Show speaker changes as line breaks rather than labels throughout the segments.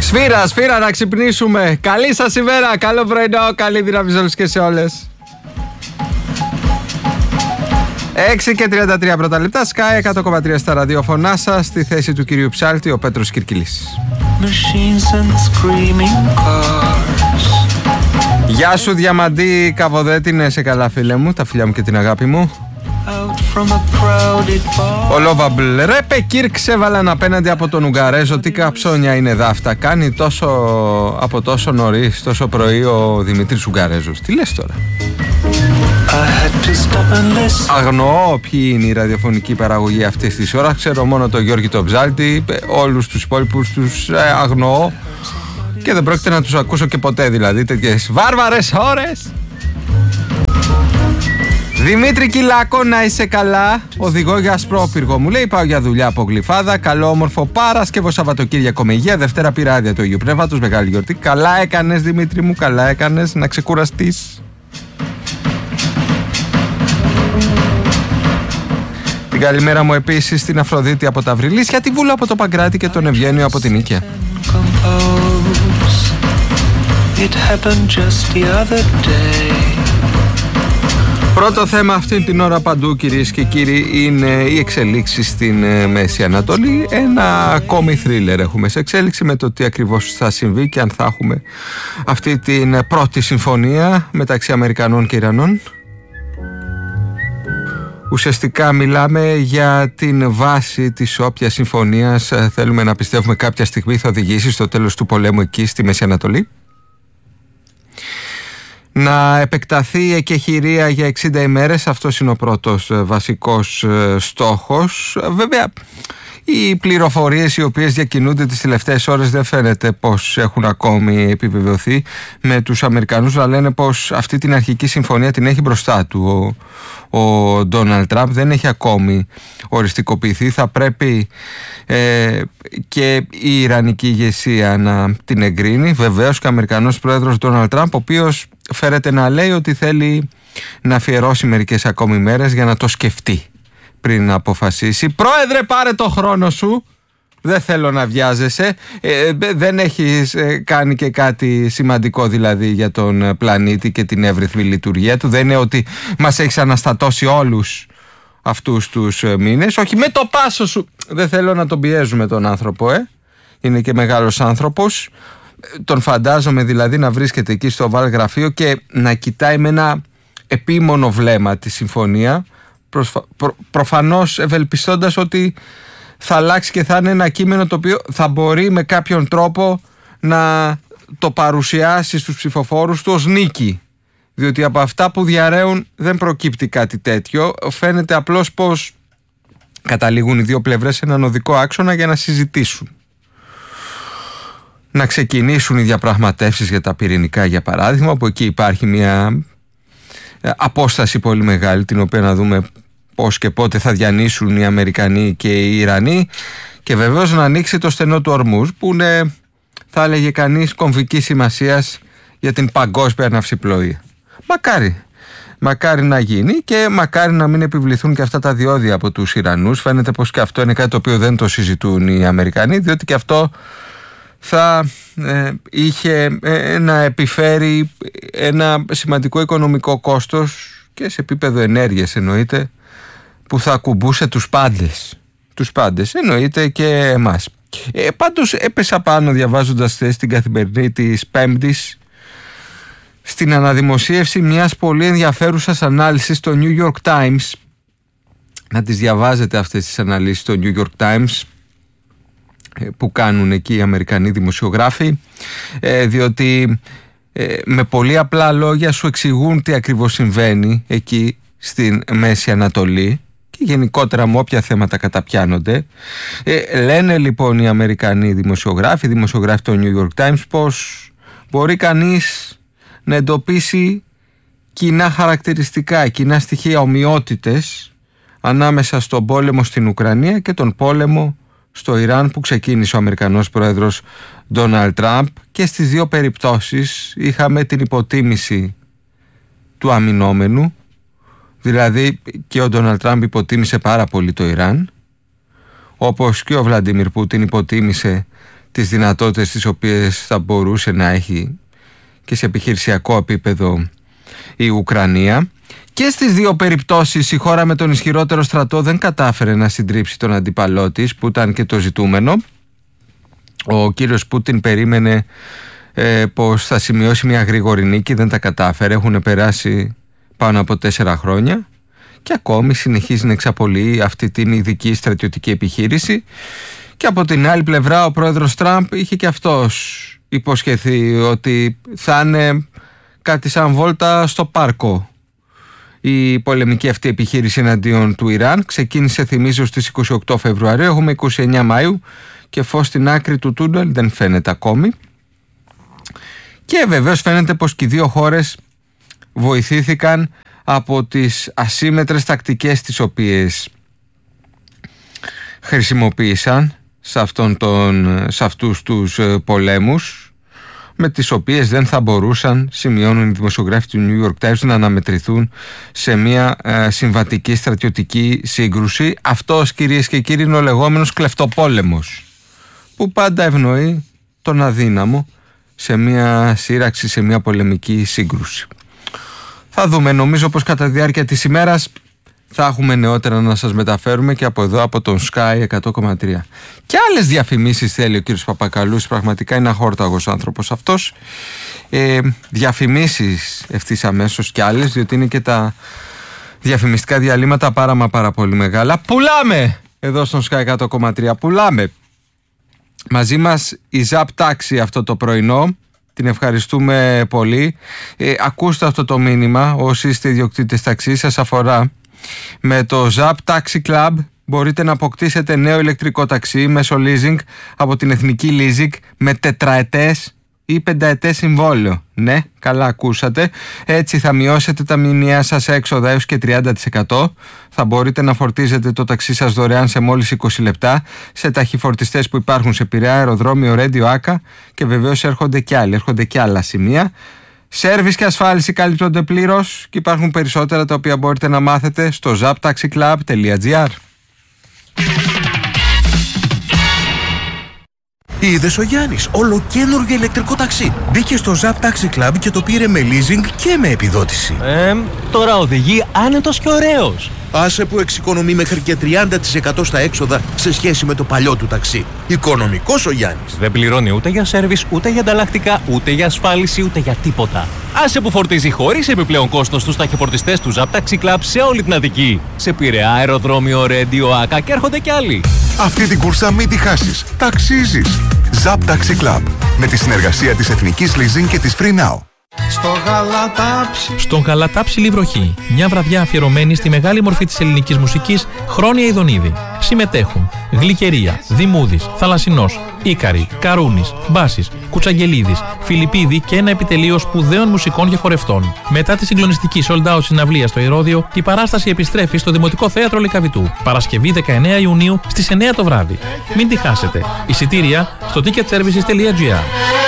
Σφύρα να ξυπνήσουμε. Καλή σας ημέρα, καλό πρωινό, καλή δύναμη σε όλους και σε όλες. 6 και 33 πρώτα λεπτά, Sky 100,3 στα ραδιοφωνά σας. Στη θέση του κυρίου Ψάλτη, ο Πέτρος Κυρκυλής. Γεια σου Διαμαντή Καβοδέτη, ναι σε καλά φίλε μου, τα φιλιά μου και την αγάπη μου. Ο Λόβαμπλ, ρε Πεκύρ ξέβαλαν απέναντι από τον Ουγγαρέζο, τι καψόνια είναι δάφτα. Κάνει από τόσο νωρίς, τόσο πρωί ο Δημήτρης Ουγγαρέζος. Τι λες τώρα? Αγνοώ ποιοι είναι η ραδιοφωνική παραγωγή αυτής της ώρας. Ξέρω μόνο τον Γιώργη τον Ψάλτη. Όλους τους υπόλοιπους τους αγνοώ και δεν πρόκειται να τους ακούσω και ποτέ, δηλαδή τέτοιες βάρβαρες ώρες. Δημήτρη Κυλάκο, να είσαι καλά. Οδηγώ για ασπρόπυργο. Μου λέει πάω για δουλειά από Γλυφάδα. Καλό όμορφο Παρασκευό Σαββατοκύριακο με υγεία. Δευτέρα πήρα άδεια του Αγίου Πνεύματος. Μεγάλη γιορτή. Καλά έκανες Δημήτρη μου, καλά έκανες να ξεκουραστείς. Την καλημέρα μου επίσης στην Αφροδίτη από τα Βρυλίσια, τη Βούλα από το Παγκράτη και τον Ευγένιο από την Νίκαια. Πρώτο θέμα αυτή την ώρα παντού κυρίες και κύριοι είναι οι εξελίξεις στην Μέση Ανατολή. Ένα ακόμη θρίλερ έχουμε σε εξέλιξη με το τι ακριβώς θα συμβεί και αν θα έχουμε αυτή την πρώτη συμφωνία μεταξύ Αμερικανών και Ιρανών. Ουσιαστικά μιλάμε για την βάση της όποιας συμφωνίας θέλουμε να πιστεύουμε κάποια στιγμή θα οδηγήσει στο τέλος του πολέμου εκεί στη Μέση Ανατολή. Να επεκταθεί η εκεχηρία για 60 ημέρες, αυτός είναι ο πρώτος βασικός στόχος. Βέβαια, οι πληροφορίες οι οποίες διακινούνται τις τελευταίες ώρες δεν φαίνεται πως έχουν ακόμη επιβεβαιωθεί με τους Αμερικανούς να λένε πως αυτή την αρχική συμφωνία την έχει μπροστά του ο Ντόναλντ Τραμπ, δεν έχει ακόμη οριστικοποιηθεί. Θα πρέπει και η Ιρανική ηγεσία να την εγκρίνει. Βεβαίως και ο Αμερικανός πρόεδρος Ντόναλντ Τραμπ, ο οποίος φέρεται να λέει ότι θέλει να αφιερώσει μερικές ακόμη μέρες για να το σκεφτεί πριν να αποφασίσει. Πρόεδρε, πάρε το χρόνο σου. Δεν θέλω να βιάζεσαι. Δεν έχεις κάνει και κάτι σημαντικό δηλαδή για τον πλανήτη και την εύρυθμη λειτουργία του. Δεν είναι ότι μας έχεις αναστατώσει όλους αυτούς τους μήνες. Όχι, με το πάσο σου. Δεν θέλω να τον πιέζουμε τον άνθρωπο, είναι και μεγάλος άνθρωπος. Τον φαντάζομαι δηλαδή να βρίσκεται εκεί στο Oval γραφείο και να κοιτάει με ένα επίμονο βλέμμα τη συμφωνία, προφανώς ευελπιστώντας ότι θα αλλάξει και θα είναι ένα κείμενο το οποίο θα μπορεί με κάποιον τρόπο να το παρουσιάσει στους ψηφοφόρους του ως νίκη, διότι από αυτά που διαρρέουν δεν προκύπτει κάτι τέτοιο. Φαίνεται απλώς πως καταλήγουν οι δύο πλευρές σε έναν οδικό άξονα για να συζητήσουν, να ξεκινήσουν οι διαπραγματεύσεις για τα πυρηνικά, για παράδειγμα, που εκεί υπάρχει μια απόσταση πολύ μεγάλη, την οποία να δούμε πώς και πότε θα διανύσουν οι Αμερικανοί και οι Ιρανοί, και βεβαίως να ανοίξει το στενό του Ορμούζ, που είναι, θα έλεγε κανείς, κομβικής σημασίας για την παγκόσμια ναυσιπλοεία. Μακάρι να γίνει και μακάρι να μην επιβληθούν και αυτά τα διόδια από τους Ιρανούς. Φαίνεται πως και αυτό είναι κάτι το οποίο δεν το συζητούν οι Αμερικανοί, διότι και αυτό θα είχε να επιφέρει ένα σημαντικό οικονομικό κόστος και σε επίπεδο ενέργειας εννοείται, που θα ακουμπούσε τους πάντες εννοείται και εμάς. Πάντως έπεσα πάνω διαβάζοντας την καθημερινή της Πέμπτης στην αναδημοσίευση μιας πολύ ενδιαφέρουσας ανάλυσης στο New York Times. Να τις διαβάζετε αυτές τις αναλύσεις στο New York Times που κάνουν εκεί οι Αμερικανοί δημοσιογράφοι, διότι με πολύ απλά λόγια σου εξηγούν τι ακριβώς συμβαίνει εκεί στην Μέση Ανατολή και γενικότερα με όποια θέματα καταπιάνονται. Λένε λοιπόν οι Αμερικανοί δημοσιογράφοι του New York Times πως μπορεί κανείς να εντοπίσει κοινά χαρακτηριστικά, κοινά στοιχεία, ομοιότητες ανάμεσα στον πόλεμο στην Ουκρανία και τον πόλεμο στο Ιράν που ξεκίνησε ο Αμερικανός πρόεδρος Ντόναλντ Τραμπ. Και στις δύο περιπτώσεις είχαμε την υποτίμηση του αμυνόμενου, δηλαδή και ο Ντόναλντ Τραμπ υποτίμησε πάρα πολύ το Ιράν, όπως και ο Βλαντίμιρ Πούτιν υποτίμησε τις δυνατότητες τις οποίες θα μπορούσε να έχει και σε επιχειρησιακό επίπεδο η Ουκρανία. Και στις δύο περιπτώσεις η χώρα με τον ισχυρότερο στρατό δεν κατάφερε να συντρίψει τον αντίπαλό της, που ήταν και το ζητούμενο. Ο κύριος Πούτιν περίμενε πως θα σημειώσει μια γρήγορη νίκη, δεν τα κατάφερε. Έχουν περάσει πάνω από 4 χρόνια και ακόμη συνεχίζει να εξαπολύει αυτή την ειδική στρατιωτική επιχείρηση. Και από την άλλη πλευρά ο πρόεδρος Τραμπ είχε και αυτός υποσχεθεί ότι θα είναι κάτι σαν βόλτα στο πάρκο η πολεμική αυτή επιχείρηση εναντίον του Ιράν. Ξεκίνησε, θυμίζω, στις 28 Φεβρουαρίου, έχουμε 29 Μαΐου και φως στην άκρη του τούνελ δεν φαίνεται ακόμη. Και βεβαίως φαίνεται πως και οι δύο χώρες βοηθήθηκαν από τις ασύμμετρες τακτικές τις οποίες χρησιμοποίησαν σε αυτούς τους πολέμους, με τις οποίες δεν θα μπορούσαν, σημειώνουν οι δημοσιογράφοι του New York Times, να αναμετρηθούν σε μια συμβατική στρατιωτική σύγκρουση. Αυτός, κυρίες και κύριοι, είναι ο λεγόμενος κλεφτοπόλεμος, που πάντα ευνοεί τον αδύναμο σε μια σύραξη, σε μια πολεμική σύγκρουση. Θα δούμε, νομίζω πως κατά τη διάρκεια της ημέρας θα έχουμε νεότερα να σας μεταφέρουμε και από εδώ, από τον Sky 100,3. Και άλλες διαφημίσεις θέλει ο κύριος Παπακαλούς, πραγματικά είναι αχόρταγος άνθρωπος αυτός. Διαφημίσεις ευθύς αμέσως κι άλλες, διότι είναι και τα διαφημιστικά διαλύματα πάρα πολύ μεγάλα. Πουλάμε εδώ στον Sky 100,3, πουλάμε. Μαζί μας η Zap Taxi αυτό το πρωινό. Την ευχαριστούμε πολύ. Ακούστε αυτό το μήνυμα, όσοι είστε ιδιοκτήτες ταξί, σας αφορά. Με το Zap Taxi Club μπορείτε να αποκτήσετε νέο ηλεκτρικό ταξί μέσω leasing από την Εθνική Leasing με 4ετές ή 5ετές συμβόλαιο. Ναι, καλά ακούσατε. Έτσι θα μειώσετε τα μηνιαία σας έξοδα έως και 30%. Θα μπορείτε να φορτίζετε το ταξί σας δωρεάν σε μόλις 20 λεπτά σε ταχυφορτιστές που υπάρχουν σε Πειραιά, αεροδρόμιο, Ρέντιο, Άκα, και βεβαίως έρχονται και άλλα σημεία. Σέρβις και ασφάλιση καλύπτονται πλήρως και υπάρχουν περισσότερα τα οποία μπορείτε να μάθετε στο zaptaxiclub.gr.
Είδες ο Γιάννης, ολοκαίνουργιο ηλεκτρικό ταξί. Μπήκε στο Zap Taxi Club και το πήρε με leasing και με επιδότηση.
Τώρα οδηγεί άνετος και ωραίος.
Άσε που εξοικονομεί μέχρι και 30% στα έξοδα σε σχέση με το παλιό του ταξί. Οικονομικός ο Γιάννης.
Δεν πληρώνει ούτε για σέρβις, ούτε για ανταλλακτικά, ούτε για ασφάλιση, ούτε για τίποτα. Άσε που φορτίζει χωρίς επιπλέον κόστος στους ταχυφορτιστές του Zap Taxi Club σε όλη την Αττική. Σε Πειραιά, αεροδρόμιο, Ρέντιο, Άκα, και έρχονται κι άλλοι.
Αυτή την κούρσα μην τη χάσεις. Ταξίζεις. Zap Taxi Club. Με τη συνεργασία της Εθνικής Leasing και της Free Now.
Στον Γαλατάψη Λιβροχή, μια βραδιά αφιερωμένη στη μεγάλη μορφή της ελληνικής μουσικής, Χρόνια Ιδονίδη. Συμμετέχουν Γλυκερία, Δημούδης, Θαλασσινός, Ίκαρη, Καρούνης, Μπάσης, Κουτσαγγελίδης, Φιλιππίδη και ένα επιτελείο σπουδαίων μουσικών και χορευτών. Μετά τη συγκλονιστική sold out συναυλία στο Ηρώδειο, η παράσταση επιστρέφει στο Δημοτικό Θέατρο Λυκαβητού, Παρασκευή 19 Ιουνίου στις 9 το βράδυ. Μην τη χάσετε. Εισιτήρια στο ticketservices.gr.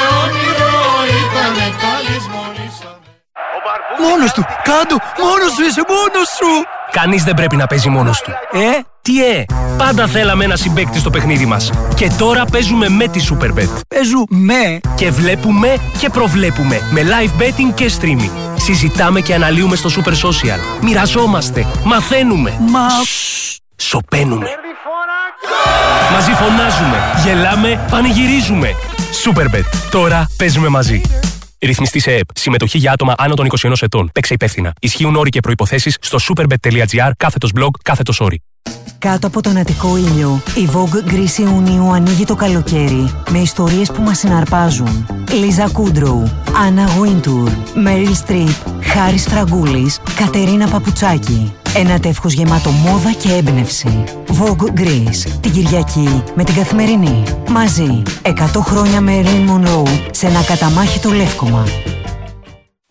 Μόνος του! Κάντο! Μόνος σου είσαι! Μόνος σου!
Κανείς δεν πρέπει να παίζει μόνος του. Τι πάντα θέλαμε ένα συμπαίκτη στο παιχνίδι μας. Και τώρα παίζουμε με τη Superbet.
Παίζουμε!
Και βλέπουμε και προβλέπουμε με live betting και streaming. Συζητάμε και αναλύουμε στο Super Social. Μοιραζόμαστε, μαθαίνουμε. Σωπαίνουμε. Μαζί φωνάζουμε, γελάμε, πανηγυρίζουμε. Superbet. Τώρα παίζουμε μαζί. Ρυθμιστή σε ΕΠ. Συμμετοχή για άτομα άνω των 21 ετών. Παίξε υπεύθυνα. Ισχύουν όροι και προϋποθέσεις στο superbet.gr/blog/όροι.
Κάτω από τον Αττικό ήλιο, η Vogue Greece Ιουνίου ανοίγει το καλοκαίρι με ιστορίες που μας συναρπάζουν. Λίζα Κούντροου, Άννα Γουίντουρ, Μέριλ Στριπ, Χάρης Φραγκούλης, Κατερίνα Παπουτσάκη. Ένα τεύχος γεμάτο μόδα και έμπνευση. Vogue Greece, την Κυριακή με την Καθημερινή. Μαζί, 100 χρόνια Marilyn Monroe σε ένα καταμάχητο λεύκομα.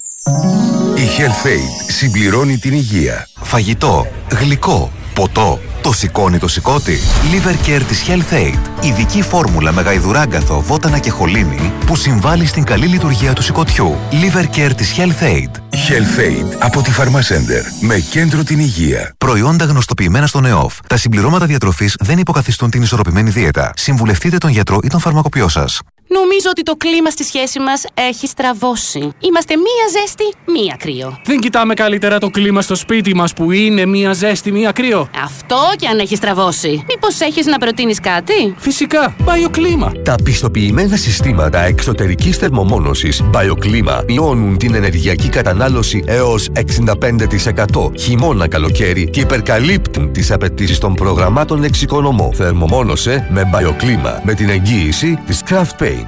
Η Health Aid συμπληρώνει την υγεία. Φαγητό, γλυκό, ποτό,
Το σηκώνει το σηκώτη. Liver Care της Health Aid. Ειδική φόρμουλα με γαϊδουράγκαθο, βότανα και χολίνη που συμβάλλει στην καλή λειτουργία του σηκωτιού. Liver Care της Health Aid.
Health Aid από τη Pharmacenter. Με κέντρο την υγεία.
Προϊόντα γνωστοποιημένα στον ΕΟΦ. Τα συμπληρώματα διατροφής δεν υποκαθιστούν την ισορροπημένη δίαιτα. Συμβουλευτείτε τον γιατρό ή τον φαρμακοποιό σας.
Νομίζω ότι το κλίμα στη σχέση μας έχει στραβώσει. Είμαστε μία ζέστη, μία κρύο.
Δεν κοιτάμε καλύτερα το κλίμα στο σπίτι μας που είναι μία ζέστη, μία κρύο?
Αυτό κι αν έχει στραβώσει. Μήπως έχεις να προτείνεις κάτι?
Φυσικά, BioClima.
Τα πιστοποιημένα συστήματα εξωτερικής θερμομόνωσης BioClima μειώνουν την ενεργειακή κατανάλωση έως 65% χειμώνα-καλοκαίρι και υπερκαλύπτουν τις απαιτήσεις των προγραμμάτων εξοικονομώ. Θερμομόνωσε με BioClima με την εγγύηση της Craft Paints.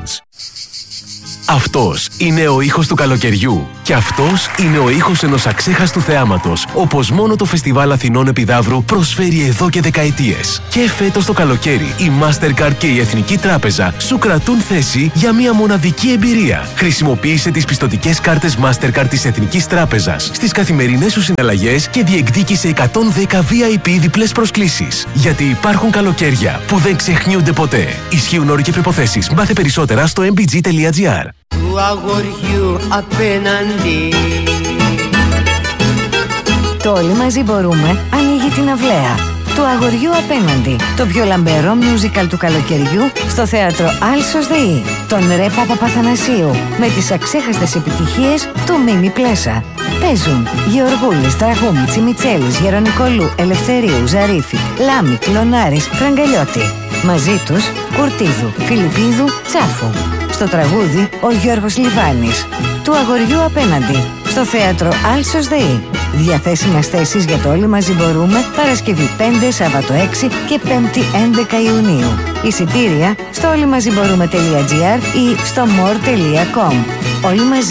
Αυτός είναι ο ήχος του καλοκαιριού. Και αυτός είναι ο ήχος ενός αξέχαστου θεάματος, όπως μόνο το Φεστιβάλ Αθηνών Επιδαύρου προσφέρει εδώ και δεκαετίες. Και φέτος το καλοκαίρι, η Mastercard και η Εθνική Τράπεζα σου κρατούν θέση για μια μοναδική εμπειρία. Χρησιμοποίησε τις πιστωτικές κάρτες Mastercard της Εθνικής Τράπεζας στις καθημερινές σου συναλλαγές και διεκδίκησε 110 VIP διπλές προσκλήσεις. Γιατί υπάρχουν καλοκαίρια που δεν ξεχνιούνται ποτέ. Ισχύουν όροι και προϋποθέσεις. Μάθε περισσότερα στο mbg.gr.
Του αγοριού απέναντι.
Το Όλοι μαζί μπορούμε ανοίγει την αυλαία. Του αγοριού απέναντι. Το πιο λαμπερό musical του καλοκαιριού στο θέατρο Άλσος ΔΕΗ. Τον Ρε Παπαθανασίου με τις αξέχαστες επιτυχίες του Μίμη Πλέσα. Παίζουν Γεωργούλης, Τραγούμη, Τσιμιτσέλης, Γερονικολού, Ελευθερίου, Ζαρίφη, Λάμη, Κλωνάρης, Φραγκαλιώτη. Μαζί τους Κουρτίδου, Φιλιππίδου, Τσάφου. Στο τραγούδι ο Γιώργος Λιβάνης. Του αγοριού απέναντι. Στο θέατρο Άλσος ΔΕΗ. Διαθέσιμες θέσεις για το Όλοι μαζί μπορούμε Παρασκευή 5, Σάββατο 6 και 5η 11 Ιουνίου. Εισιτήρια στο όλοιμαζιμπορούμε.gr ή στο more.com. Όλοι μαζί.